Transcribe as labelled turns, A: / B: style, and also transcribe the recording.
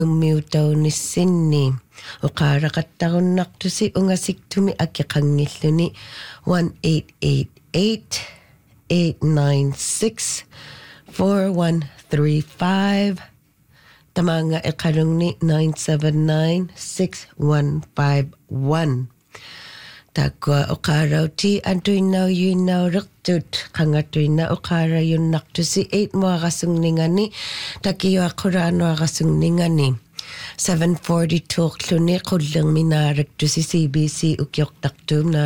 A: ummiutaunissini uqaaraqattarunnartusi ungasiktumi akiqangilluni 1888-896-4135 tamanga iqarungni 979-6151 takwa uqarauti antuinnauyuinnauriqtut qangatuinna uqarayunnartusi 8 muaqasungningani takiuaquraanuaqasungningani 7:40 tuuqluni qullerminaaraktusi CBC ukiortartuum